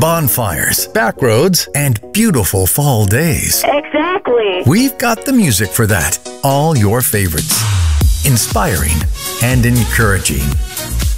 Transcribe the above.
bonfires, back roads, and beautiful fall days. Exactly. We've got the music for that. All your favorites. Inspiring and encouraging.